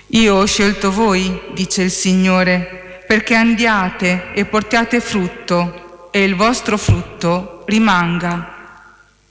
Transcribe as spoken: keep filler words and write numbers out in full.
Io ho scelto voi, dice il Signore, perché andiate e portiate frutto e il vostro frutto rimanga,